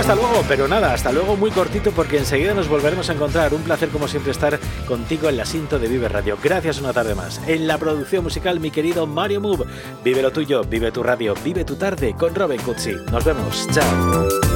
hasta luego, pero nada, hasta luego muy cortito porque enseguida nos volveremos a encontrar. Un placer como siempre estar contigo en la Sinto de Vive Radio. Gracias una tarde más. En la producción musical, mi querido Mario Move. Vive lo tuyo, vive tu radio, vive tu tarde con Robin Cutsi. Nos vemos, chao.